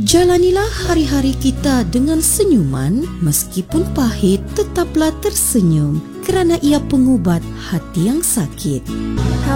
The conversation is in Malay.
Jalanilah hari-hari kita dengan senyuman, meskipun pahit tetaplah tersenyum, kerana ia pengubat hati yang sakit.